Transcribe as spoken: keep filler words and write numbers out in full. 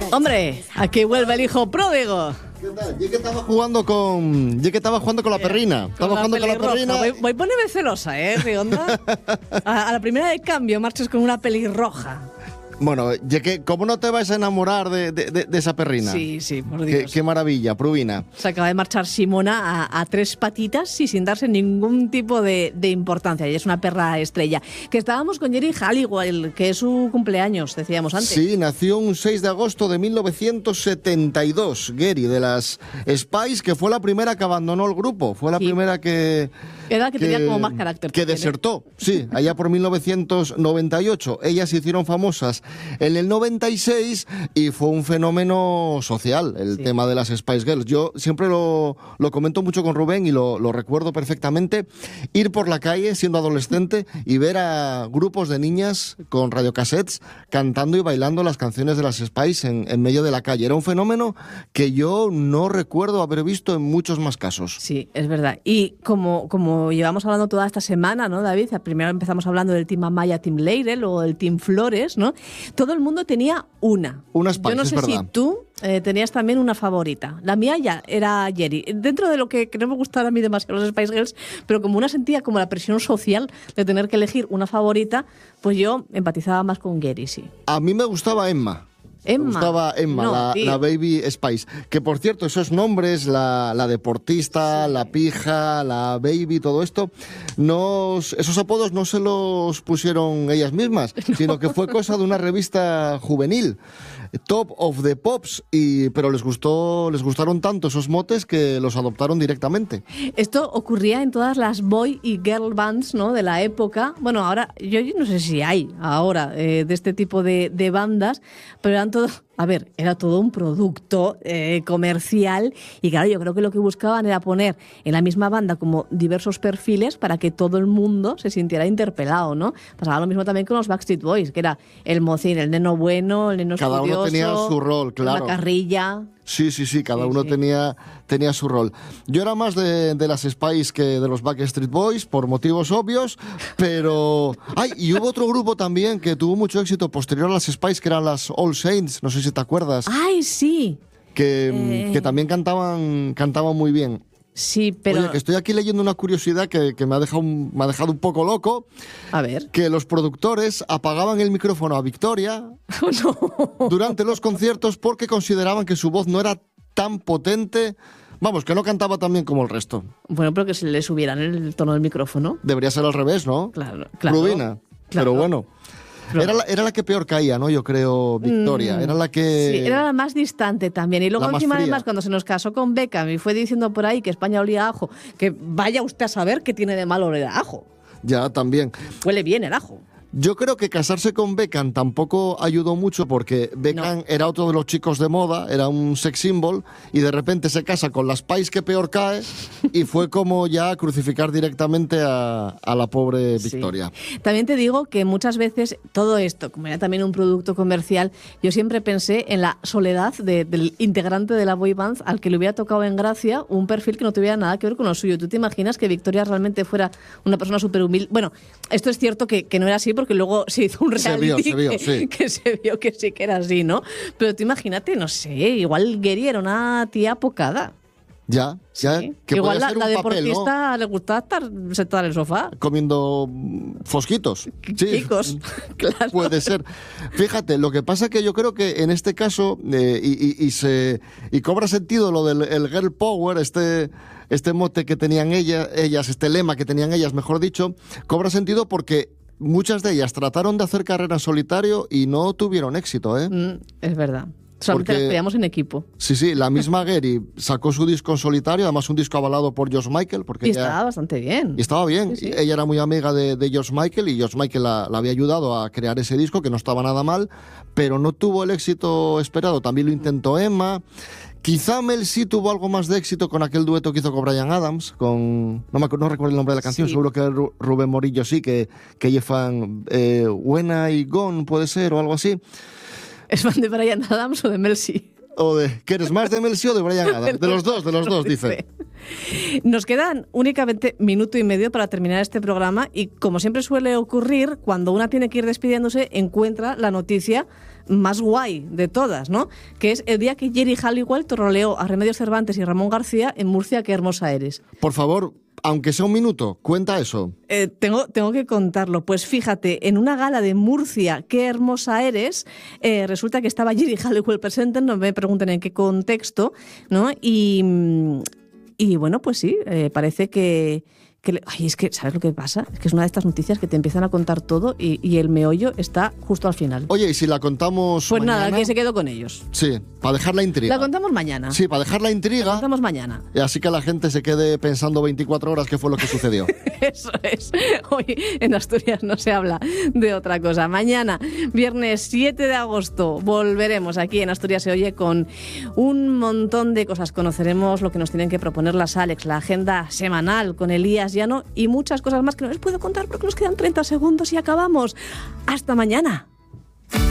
Hombre, aquí vuelve el hijo pródigo. ¿Qué tal? Yo que estaba jugando con. Yo que estaba jugando con la perrina. Estaba Con jugando con la pelirroja. perrina. Voy, voy a ponerme celosa, ¿eh, Rionda? A, a la primera de cambio marches con una pelirroja. Bueno, ya que, ¿cómo no te vas a enamorar de, de, de, de esa perrina? Sí, sí, por Qué, Dios. qué maravilla, Pruvina. Se acaba de marchar Simona a, a tres patitas y sin darse ningún tipo de, de importancia. Y es una perra estrella. Que estábamos con Geri Halliwell, que es su cumpleaños, decíamos antes. Sí, nació un seis de agosto de mil novecientos setenta y dos, Geri, de las Spice, que fue la primera que abandonó el grupo. Fue la Sí. primera que... Era la que, tenía como más carácter. Que también, ¿eh? desertó, sí, allá por mil novecientos noventa y ocho. Ellas se hicieron famosas en el noventa y seis y fue un fenómeno social el Sí. tema de las Spice Girls. Yo siempre lo, lo comento mucho con Rubén y lo, lo recuerdo perfectamente. Ir por la calle siendo adolescente y ver a grupos de niñas con radiocassettes cantando y bailando las canciones de las Spice en, en medio de la calle. Era un fenómeno que yo no recuerdo haber visto en muchos más casos. Sí, es verdad. Y como, como llevamos hablando toda esta semana, ¿no, David? Primero empezamos hablando del Team Amaya, Team Leire, luego del Team Flores, ¿no? Todo el mundo tenía una. Una Spice, Yo no es sé verdad. si tú eh, tenías también una favorita. La mía ya era Geri. Dentro de lo que, que no me gustaban a mí demasiado los Spice Girls, pero como una sentía como la presión social de tener que elegir una favorita, pues yo empatizaba más con Geri, sí. A mí me gustaba Emma. Emma. Me gustaba Emma, No, la, tío. la Baby Spice. Que por cierto, esos nombres, la, la deportista, la pija, la Baby, todo esto, no, esos apodos no se los pusieron ellas mismas, sino que fue cosa de una revista juvenil, Top of the Pops, y, pero les gustó, les gustaron tanto esos motes que los adoptaron directamente. Esto ocurría en todas las boy y girl bands, ¿no?, de la época. Bueno, ahora, yo, yo no sé si hay ahora eh, de este tipo de, de bandas, pero eran todo, a ver, era todo un producto eh, comercial y claro, yo creo que lo que buscaban era poner en la misma banda como diversos perfiles para que todo el mundo se sintiera interpelado, ¿no? Pasaba lo mismo también con los Backstreet Boys, que era el mocín, el neno bueno, el neno Cada uno estudioso, tenía su rol, claro. la carrilla. Sí, sí, sí, cada Sí, uno sí. Tenía, tenía su rol. Yo era más de, de las Spice que de los Backstreet Boys, por motivos obvios, pero... ¡Ay! Y hubo otro grupo también que tuvo mucho éxito posterior a las Spice, que eran las All Saints, no sé si te acuerdas, ¡Ay, sí! que, eh. que también cantaban, cantaban muy bien. Sí, pero... Oye, que estoy aquí leyendo una curiosidad que, que me, ha dejado un, me ha dejado un poco loco, A ver. que los productores apagaban el micrófono a Victoria No. durante los conciertos porque consideraban que su voz no era tan potente, vamos, que no cantaba tan bien como el resto. Bueno, pero que se le subieran el tono del micrófono. Debería ser al revés, ¿no? Claro, claro. Rubina. Claro. Pero bueno. Claro. Era la, era la que peor caía, ¿no? Yo creo, Victoria. Mm, Era la que... Sí, era la más distante también. Y luego la más encima, fría. además, cuando se nos casó con Beckham y fue diciendo por ahí que España olía a ajo, que vaya usted a saber qué tiene de malo oler a ajo. Ya, también. Huele bien el ajo. Yo creo que casarse con Beckham tampoco ayudó mucho porque Beckham No. era otro de los chicos de moda, era un sex symbol y de repente se casa con las Spice que peor cae y fue como ya crucificar directamente a, a la pobre Sí. Victoria. También te digo que muchas veces todo esto, como era también un producto comercial, yo siempre pensé en la soledad de- del integrante de la boy band al que le hubiera tocado en gracia un perfil que no tuviera nada que ver con lo suyo. ¿Tú te imaginas que Victoria realmente fuera una persona súper humilde? Bueno, esto es cierto que, que no era así porque luego se hizo un Se reality vio, se vio, que, sí. que se vio que sí que era así, ¿no? Pero tú imagínate, no sé, igual Geri era una tía apocada. Ya, ya. Sí. Que Igual podía la, ser la un papel, ¿no? deportista le gustaba estar sentada en el sofá. Comiendo mm, fosquitos. Sí, Chicos, claro. puede ser. Fíjate, lo que pasa que yo creo que en este caso, eh, y, y- y se y cobra sentido lo del el girl power, este, este mote que tenían ella, ellas, este lema que tenían ellas, mejor dicho, cobra sentido porque muchas de ellas trataron de hacer carrera en solitario y no tuvieron éxito, ¿eh? Mm, es verdad. Solamente Porque- las peleamos en equipo. Sí, sí, la misma Geri sacó su disco en solitario, además un disco avalado por George Michael, porque Y ella- estaba bastante bien. y estaba bien. Sí, sí. Ella era muy amiga de, de George Michael y George Michael la, la había ayudado a crear ese disco, que no estaba nada mal, pero no tuvo el éxito esperado. También lo intentó Emma. Quizá Mel sí tuvo algo más de éxito con aquel dueto que hizo con Bryan Adams, con... No, me, acu- no recuerdo el nombre de la canción, Sí. seguro que Ru- Rubén Morillo sí, que, que ella fan eh, When I Gone, puede ser, o algo así. ¿Es fan de Bryan Adams o de Mel C? O de, ¿que eres más de Mel sí o de Bryan Adams? De los dos, de los dos, dice. Nos quedan únicamente minuto y medio para terminar este programa y, como siempre suele ocurrir, cuando una tiene que ir despidiéndose, encuentra la noticia más guay de todas, ¿no? Que es el día que Jerry Halliwell troleó a Remedios Cervantes y Ramón García en Murcia, qué hermosa eres. Por favor, aunque sea un minuto, cuenta eso. Eh, tengo, tengo que contarlo. Pues fíjate, en una gala de Murcia, qué hermosa eres, eh, resulta que estaba Jerry Halliwell presente, no me pregunten en qué contexto, ¿no? Y, y bueno, pues sí, eh, parece que... Que le, ay, es que, ¿sabes lo que pasa? Es que es una de estas noticias que te empiezan a contar todo y, y el meollo está justo al final. Oye, ¿y si la contamos Pues mañana? nada, que se quedó con ellos. Sí, para dejar la intriga. La contamos mañana. Sí, para dejar la intriga. La contamos mañana. Y así que la gente se quede pensando veinticuatro horas qué fue lo que sucedió. Eso es. Hoy en Asturias no se habla de otra cosa. Mañana, viernes siete de agosto, volveremos aquí en Asturias se oye con un montón de cosas. Conoceremos lo que nos tienen que proponer las Alex, la agenda semanal con Elías Llano y muchas cosas más que no les puedo contar porque nos quedan treinta segundos y acabamos. ¡Hasta mañana!